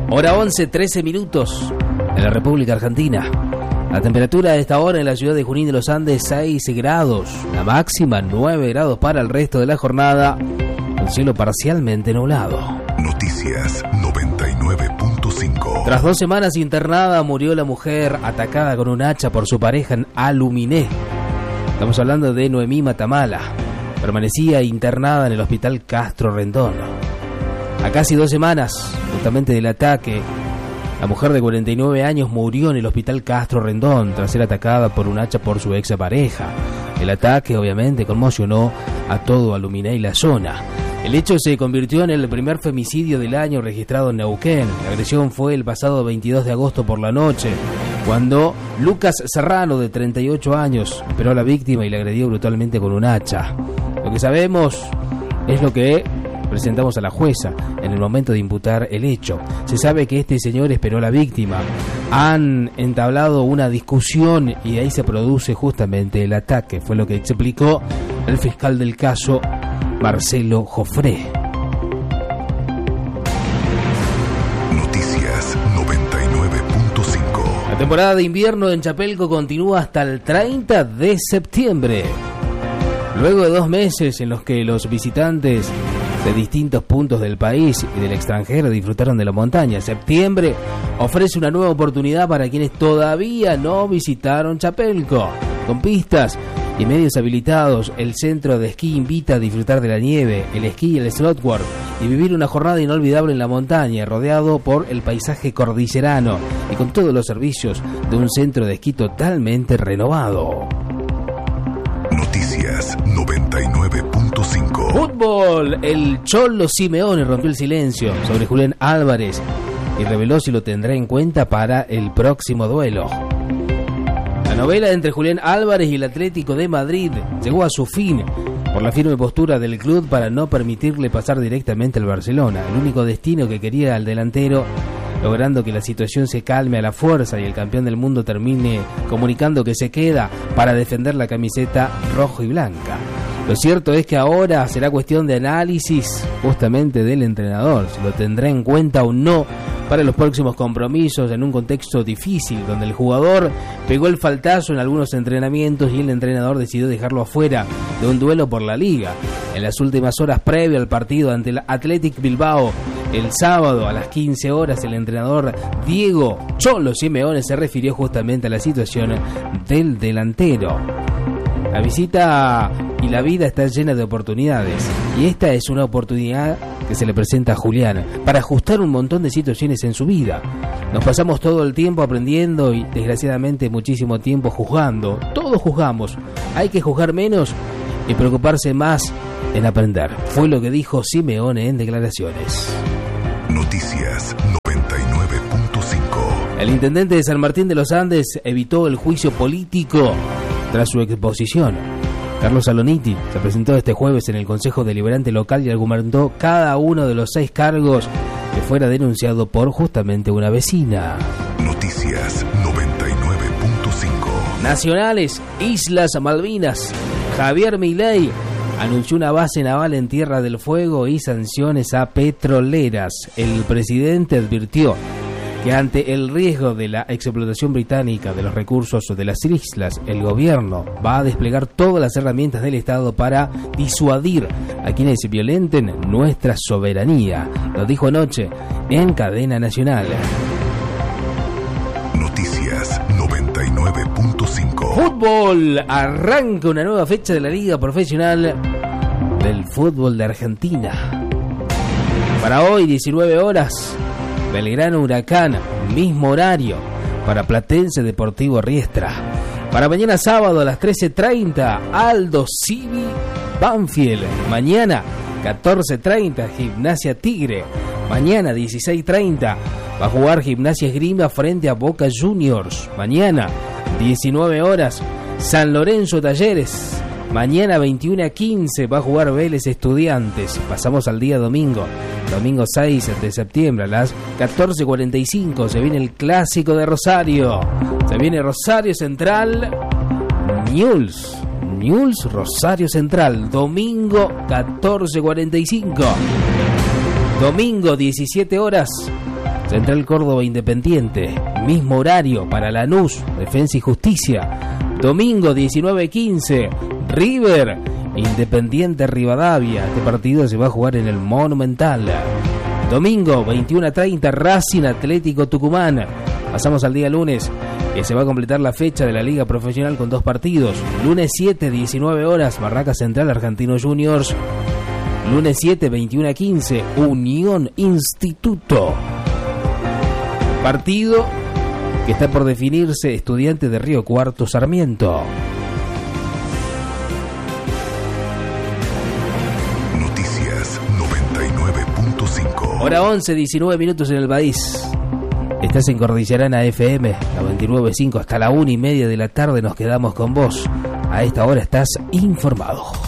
Hora 11, 13 minutos en la República Argentina. La temperatura a esta hora en la ciudad de Junín de los Andes, 6 grados. La máxima, 9 grados para el resto de la jornada. Un cielo parcialmente nublado. Noticias 99.5. Tras 2 semanas internada, murió la mujer atacada con un hacha por su pareja en Aluminé. Estamos hablando de Noemí Matamala. Permanecía internada en el hospital Castro Rendón. A casi 2 semanas, justamente del ataque, la mujer de 49 años murió en el hospital Castro Rendón tras ser atacada por un hacha por su ex pareja. El ataque obviamente conmocionó a todo Aluminé y la zona. El hecho se convirtió en el primer femicidio del año registrado en Neuquén. La agresión fue el pasado 22 de agosto por la noche, cuando Lucas Serrano, de 38 años, esperó a la víctima y la agredió brutalmente con un hacha. Lo que sabemos es lo que presentamos a la jueza en el momento de imputar el hecho. Se sabe que este señor esperó a la víctima. Han entablado una discusión y de ahí se produce justamente el ataque. Fue lo que explicó el fiscal del caso, Marcelo Jofré. Noticias 99.5. La temporada de invierno en Chapelco continúa hasta el 30 de septiembre. Luego de 2 meses en los que los visitantes de distintos puntos del país y del extranjero disfrutaron de la montaña, septiembre ofrece una nueva oportunidad para quienes todavía no visitaron Chapelco. Con pistas y medios habilitados, el centro de esquí invita a disfrutar de la nieve, el esquí y el snowboard y vivir una jornada inolvidable en la montaña, rodeado por el paisaje cordillerano y con todos los servicios de un centro de esquí totalmente renovado. Noticias 99.5. Fútbol. El Cholo Simeone rompió el silencio sobre Julián Álvarez y reveló si lo tendrá en cuenta para el próximo duelo. La novela entre Julián Álvarez y el Atlético de Madrid llegó a su fin por la firme postura del club para no permitirle pasar directamente al Barcelona, el único destino que quería al delantero, logrando que la situación se calme a la fuerza y el campeón del mundo termine comunicando que se queda para defender la camiseta rojo y blanca. Lo cierto es que ahora será cuestión de análisis justamente del entrenador, si lo tendrá en cuenta o no para los próximos compromisos en un contexto difícil, donde el jugador pegó el faltazo en algunos entrenamientos y el entrenador decidió dejarlo afuera de un duelo por la Liga. En las últimas horas previo al partido ante el Athletic Bilbao, el sábado a las 15 horas, el entrenador Diego Cholo Simeone se refirió justamente a la situación del delantero. La visita y la vida está llena de oportunidades, y esta es una oportunidad que se le presenta a Julián para ajustar un montón de situaciones en su vida. Nos pasamos todo el tiempo aprendiendo y desgraciadamente muchísimo tiempo juzgando. Todos juzgamos, hay que juzgar menos y preocuparse más en aprender. Fue lo que dijo Simeone en declaraciones. Noticias 99.5. El intendente de San Martín de los Andes evitó el juicio político tras su exposición. Carlos Saloniti se presentó este jueves en el Consejo Deliberante Local y argumentó cada uno de los 6 cargos que fuera denunciado por justamente una vecina. Noticias 99.5. Nacionales, Islas Malvinas. Javier Milei anunció una base naval en Tierra del Fuego y sanciones a petroleras. El presidente advirtió que ante el riesgo de la explotación británica de los recursos de las islas, el gobierno va a desplegar todas las herramientas del Estado para disuadir a quienes violenten nuestra soberanía. Lo dijo anoche en cadena nacional. Noticias 99.5. Fútbol. Arranca una nueva fecha de la Liga Profesional del Fútbol de Argentina. Para hoy, 19 horas, Belgrano Huracán, mismo horario para Platense Deportivo Riestra. Para mañana sábado a las 13:30, Aldo Civi Banfield. Mañana 14:30, Gimnasia Tigre. Mañana 16:30 va a jugar Gimnasia Esgrima frente a Boca Juniors. Mañana 19 horas, San Lorenzo Talleres. Mañana 21:15 va a jugar Vélez Estudiantes. Pasamos al día domingo. Domingo 6 de septiembre a las 14:45 se viene el clásico de Rosario. Se viene Rosario Central, Newell's Rosario Central. Domingo 14:45. Domingo 17 horas. Central Córdoba Independiente, mismo horario para Lanús, Defensa y Justicia. Domingo 19:15, River Independiente Rivadavia. Este partido se va a jugar en el Monumental. Domingo 21:30, Racing Atlético Tucumán. Pasamos al día lunes, que se va a completar la fecha de la Liga Profesional con 2 partidos. Lunes 7, 19 horas, Barraca Central Argentino Juniors. Lunes 7, 21:15, Unión Instituto. Partido que está por definirse, Estudiantes de Río Cuarto Sarmiento. Noticias 99.5. Hora 11, 19 minutos en el país. Estás en Cordillerana FM 99.5 hasta la 1:30 de la tarde. Nos quedamos con vos. A esta hora estás informado.